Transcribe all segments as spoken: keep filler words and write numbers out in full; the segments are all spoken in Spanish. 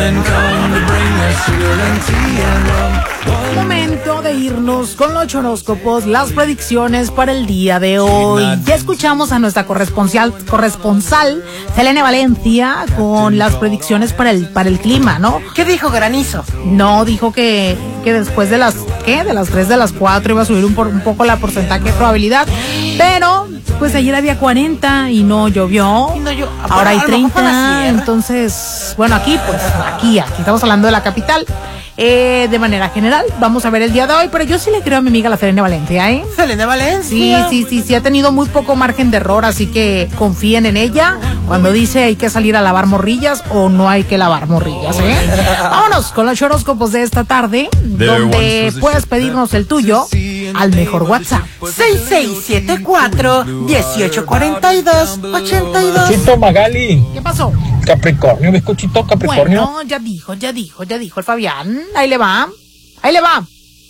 Momento de irnos con los horóscopos, las predicciones para el día de hoy. Ya escuchamos a nuestra corresponsal, corresponsal Selene Valencia con las predicciones para el para el clima, ¿no? ¿Qué dijo Granizo? No, dijo que, que después de las ¿qué? De las tres de las cuatro iba a subir un, por, un poco la porcentaje de probabilidad, pero pues ayer había cuarenta y no llovió. Y no yo, ahora hay treinta, entonces, bueno, aquí pues aquí, aquí estamos hablando de la capital. Eh, de manera general, vamos a ver el día de hoy, pero yo sí le creo a mi amiga la Selene Valencia, ¿eh? Selene Valencia. Sí, sí, sí, sí, ha tenido muy poco margen de error, así que confíen en ella cuando dice hay que salir a lavar morrillas o no hay que lavar morrillas, ¿eh? Vámonos con los horóscopos de esta tarde, donde puedes pedirnos el tuyo al mejor WhatsApp. seis seis siete cuatro, uno ocho cuatro dos, ocho dos. Chito Magali. ¿Qué pasó? Capricornio, bizcochito Capricornio. Bueno, ya dijo, ya dijo, ya dijo el Fabián. Ahí le va, ahí le va.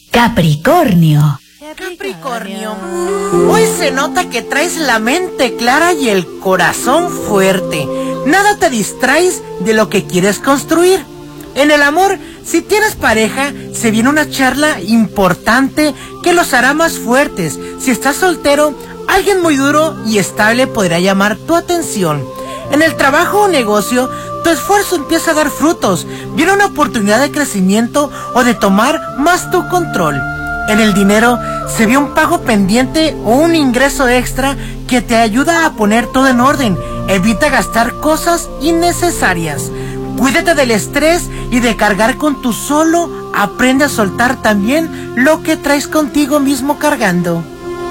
Capricornio. Capricornio. Hoy se nota que traes la mente clara y el corazón fuerte. Nada te distraes de lo que quieres construir. En el amor, si tienes pareja, se viene una charla importante que los hará más fuertes. Si estás soltero, alguien muy duro y estable podrá llamar tu atención. En el trabajo o negocio, tu esfuerzo empieza a dar frutos. Viene una oportunidad de crecimiento o de tomar más tu control. En el dinero, se ve un pago pendiente o un ingreso extra que te ayuda a poner todo en orden. Evita gastar cosas innecesarias. Cuídate del estrés y de cargar con tu solo. Aprende a soltar también lo que traes contigo mismo cargando.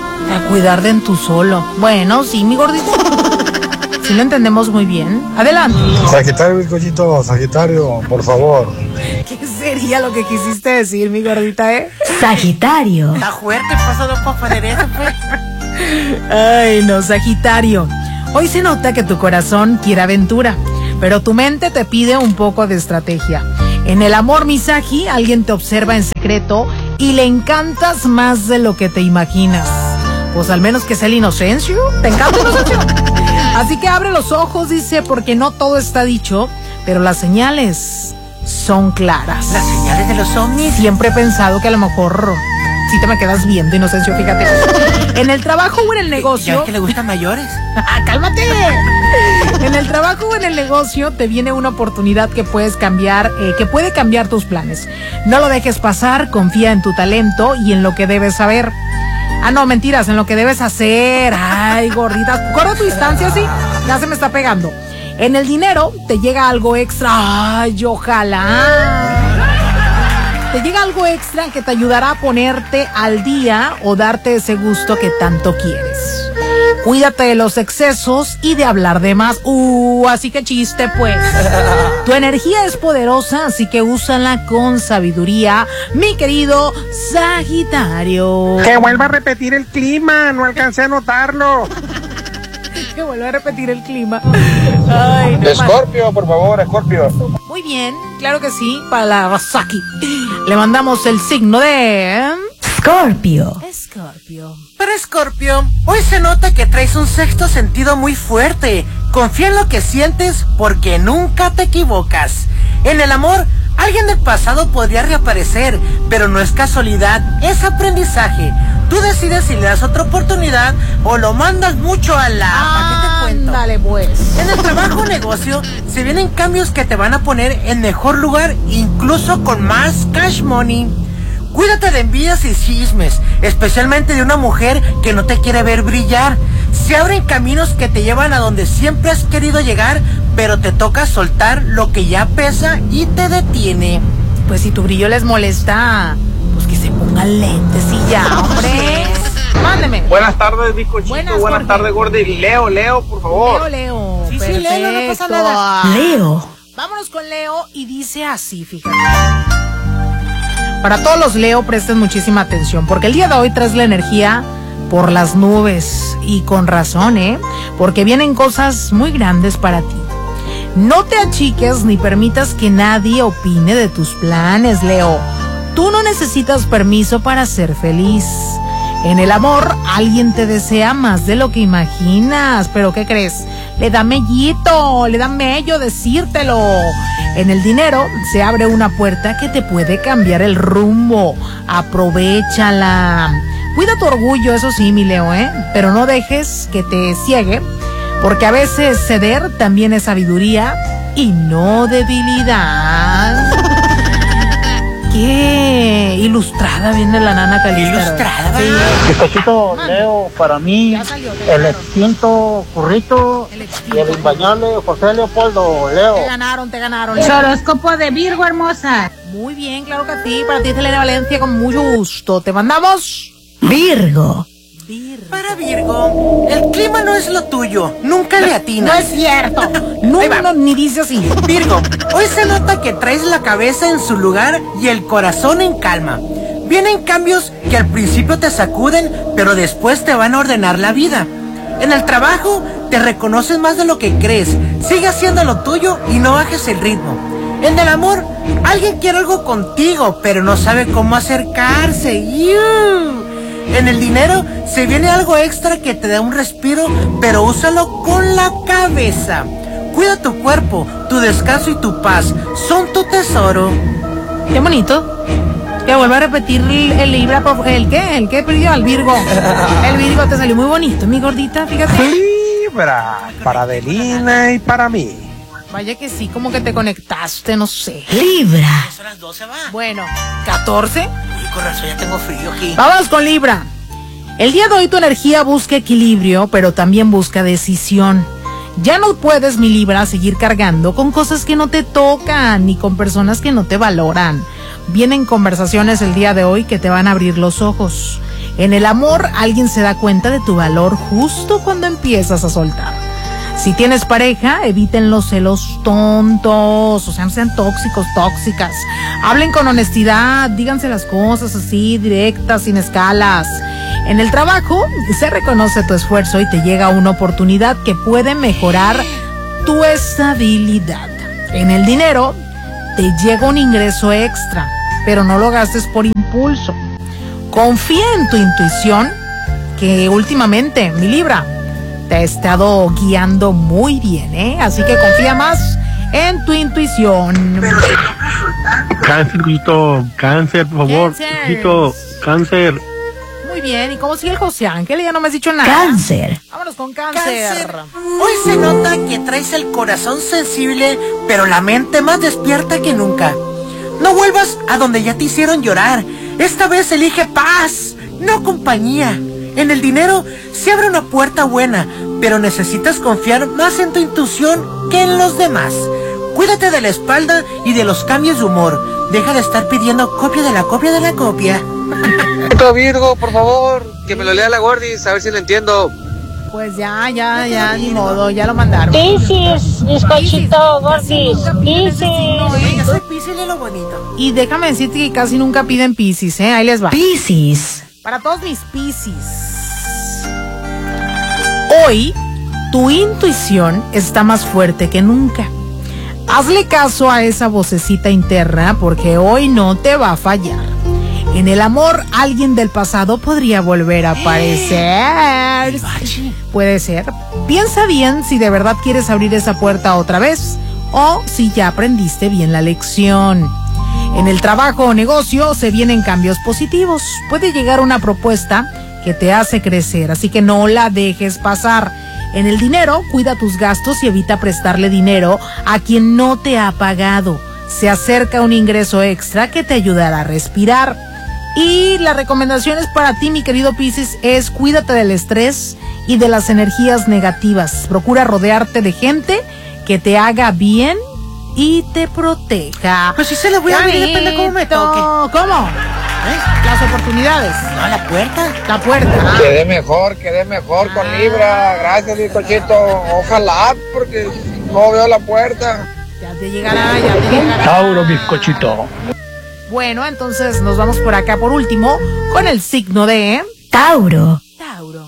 A cuidar de en tu solo. Bueno, sí, mi gordito. Sí lo entendemos muy bien. Adelante. Sagitario, bizcochito, Sagitario, por favor. ¿Qué sería lo que quisiste decir, mi gordita, eh? Sagitario. Está fuerte, paso de para poner eso, pues. Ay, no, Sagitario. Hoy se nota que tu corazón quiere aventura, pero tu mente te pide un poco de estrategia. En el amor, mi Sagi, alguien te observa en secreto y le encantas más de lo que te imaginas. Pues al menos que sea el Inocencio. ¿Te encanta el Inocencio? Así que abre los ojos, dice, porque no todo está dicho, pero las señales son claras. Las señales de los ovnis. Siempre he pensado que a lo mejor sí te me quedas viendo, Inocencio, fíjate. En el trabajo o en el negocio... ¿Ya que le gustan mayores? ¡Ah, cálmate! En el trabajo o en el negocio te viene una oportunidad que puedes cambiar, eh, que puede cambiar tus planes. No lo dejes pasar, confía en tu talento y en lo que debes saber. Ah, no, mentiras, en lo que debes hacer. Ay, gordita, corre tu distancia, sí. Ya se me está pegando. En el dinero te llega algo extra. Ay, ojalá. Te llega algo extra que te ayudará a ponerte al día o darte ese gusto que tanto quieres. Cuídate de los excesos y de hablar de más. Uh, así que chiste, pues. Tu energía es poderosa, así que úsala con sabiduría, mi querido Sagitario. Que vuelva a repetir el clima, no alcancé a notarlo. Que vuelva a repetir el clima. Ay, no. Escorpio, por favor, Escorpio. Muy bien, claro que sí, para la Rasaki. Le mandamos el signo de... Scorpio. Escorpio. Pero Escorpio, hoy se nota que traes un sexto sentido muy fuerte. Confía en lo que sientes porque nunca te equivocas. En el amor, alguien del pasado podría reaparecer, pero no es casualidad, es aprendizaje. Tú decides si le das otra oportunidad o lo mandas mucho a la... ¿Para qué te cuento? Dale, pues. En el trabajo o negocio, se vienen cambios que te van a poner en mejor lugar, incluso con más cash money. Cuídate de envidias y chismes, especialmente de una mujer que no te quiere ver brillar. Se abren caminos que te llevan a donde siempre has querido llegar, pero te toca soltar lo que ya pesa y te detiene. Pues si tu brillo les molesta, pues que se pongan lentes y ya, hombre. Mándeme. Buenas tardes, bizcochito. Buenas, Buenas, Jorge. tardes, Gordy. Leo, Leo, por favor. Leo, Leo. Sí, sí, Perfecto. Leo, no pasa nada. Leo. Vámonos con Leo y dice así, fíjate. Para todos los Leo, presten muchísima atención, porque el día de hoy traes la energía por las nubes, y con razón, ¿eh? Porque vienen cosas muy grandes para ti. No te achiques ni permitas que nadie opine de tus planes, Leo. Tú no necesitas permiso para ser feliz. En el amor, alguien te desea más de lo que imaginas, pero ¿qué crees? Le da mellito, le da mello decírtelo. En el dinero se abre una puerta que te puede cambiar el rumbo. Aprovéchala. Cuida tu orgullo, eso sí, mi Leo, ¿eh? Pero no dejes que te ciegue, porque a veces ceder también es sabiduría y no debilidad. Qué ilustrada viene la nana Calista. Ilustrada. Sí. Bizcochito, Leo, para mí, Ya salió, el extinto Currito El y extinto. el invañable José Leopoldo, Te Leo. ganaron, te ganaron. Leo. Horóscopo de Virgo, hermosa. Muy bien, claro que sí. Para ti, Selena Valencia, con mucho gusto. Te mandamos. Virgo. Para Virgo, el clima no es lo tuyo. Nunca le atinas. No es cierto. No, Ahí va. no, ni dice así. Virgo, hoy se nota que traes la cabeza en su lugar y el corazón en calma. Vienen cambios que al principio te sacuden, pero después te van a ordenar la vida. En el trabajo te reconoces más de lo que crees. Sigue haciendo lo tuyo y no bajes el ritmo. En el amor, alguien quiere algo contigo, pero no sabe cómo acercarse. ¡Iu! En el dinero se viene algo extra que te da un respiro, pero úsalo con la cabeza. Cuida tu cuerpo, tu descanso y tu paz. Son tu tesoro. Qué bonito. Que vuelva a repetir el, el Libra, por- ¿el qué? ¿El qué perdió? El Virgo. El Virgo te salió muy bonito, mi gordita, fíjate. Libra, para Adelina y para mí. Vaya que sí, como que te conectaste, no sé. Libra. Son las doce, va. Bueno, catorce. Uy, con razón, ya tengo frío aquí. Vamos con Libra. El día de hoy tu energía busca equilibrio, pero también busca decisión. Ya no puedes, mi Libra, seguir cargando con cosas que no te tocan ni con personas que no te valoran. Vienen conversaciones el día de hoy que te van a abrir los ojos. En el amor, alguien se da cuenta de tu valor justo cuando empiezas a soltar. Si tienes pareja, eviten los celos tontos, o sea, no sean tóxicos, tóxicas. Hablen con honestidad, díganse las cosas así, directas, sin escalas. En el trabajo, se reconoce tu esfuerzo y te llega una oportunidad que puede mejorar tu estabilidad. En el dinero, te llega un ingreso extra, pero no lo gastes por impulso. Confía en tu intuición, que últimamente, mi Libra, te ha estado guiando muy bien, ¿eh? Así que confía más en tu intuición. Cáncer, Cuchito, cáncer, por favor. Cáncer. Cuchito, cáncer. Muy bien, ¿y cómo sigue el José Ángel? Ya no me has dicho nada. Cáncer. Vámonos con cáncer. Cáncer. Hoy se nota que traes el corazón sensible, pero la mente más despierta que nunca. No vuelvas a donde ya te hicieron llorar. Esta vez elige paz, no compañía. En el dinero se abre una puerta buena, pero necesitas confiar más en tu intuición que en los demás. Cuídate de la espalda y de los cambios de humor. Deja de estar pidiendo copia de la copia de la copia. Virgo, por favor, que me lo lea la Gordis, a ver si lo entiendo. Pues ya, ya, ya, ni modo, ya lo mandaron. Piscis, bizcochito, gordis, Piscis. Yo soy Piscis de lo bonito. Y déjame decirte que casi nunca piden Piscis, ¿eh? Ahí les va. Piscis. Para todos mis Piscis. Hoy, tu intuición está más fuerte que nunca. Hazle caso a esa vocecita interna porque hoy no te va a fallar. En el amor, alguien del pasado podría volver a aparecer. Puede ser. Piensa bien si de verdad quieres abrir esa puerta otra vez o si ya aprendiste bien la lección. En el trabajo o negocio se vienen cambios positivos. Puede llegar una propuesta que te hace crecer, así que no la dejes pasar. En el dinero, cuida tus gastos y evita prestarle dinero a quien no te ha pagado. Se acerca un ingreso extra que te ayudará a respirar. Y las recomendaciones para ti, mi querido Piscis, es cuídate del estrés y de las energías negativas. Procura rodearte de gente que te haga bien y te proteja. Pues sí se lo voy a abrir, depende cómo me toque. ¿Cómo? ¿Eh? Las oportunidades. No, la puerta. La puerta. Quedé mejor, quedé mejor con Libra. Gracias, bizcochito. Ojalá, porque no veo la puerta. Ya te llegará, ya te llegará. Tauro, bizcochito. Bueno, entonces nos vamos por acá por último con el signo de Tauro. Tauro.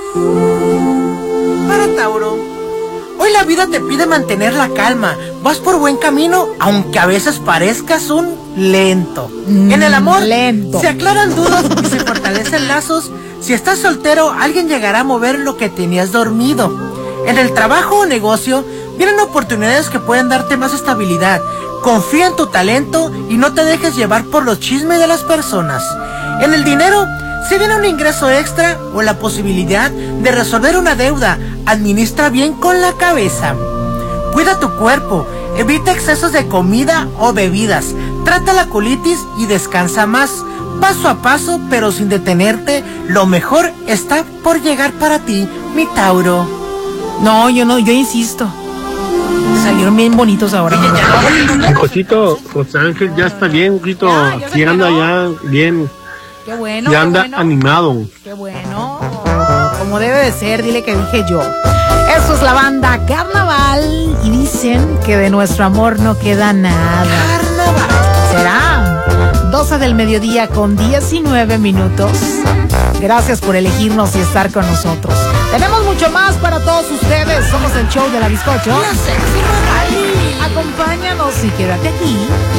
Para Tauro, hoy la vida te pide mantener la calma. Vas por buen camino, aunque a veces parezcas un lento. Mm, en el amor, lento. se aclaran dudas y se fortalecen lazos. Si estás soltero, alguien llegará a mover lo que tenías dormido. En el trabajo o negocio, vienen oportunidades que pueden darte más estabilidad. Confía en tu talento y no te dejes llevar por los chismes de las personas. En el dinero, si viene un ingreso extra o la posibilidad de resolver una deuda, administra bien con la cabeza. Cuida tu cuerpo, evita excesos de comida o bebidas, trata la colitis y descansa más. Paso a paso, pero sin detenerte, lo mejor está por llegar para ti, mi Tauro. No, yo no, yo insisto. Salieron bien bonitos ahora. Cochito, José Ángel ya está bien, Cochito. Ya, ya se Sí anda quedó. ya bien. Qué bueno. Ya qué anda bueno. animado. Qué bueno. Como debe de ser, dile que dije yo. Eso es la banda Carnaval. Y dicen que de nuestro amor no queda nada. Carnaval. ¿Será? doce del mediodía con diecinueve minutos. Gracias por elegirnos y estar con nosotros. Tenemos mucho más para todos ustedes. Somos el show de la bizcocho. La sexy Magali. Acompáñanos y quédate aquí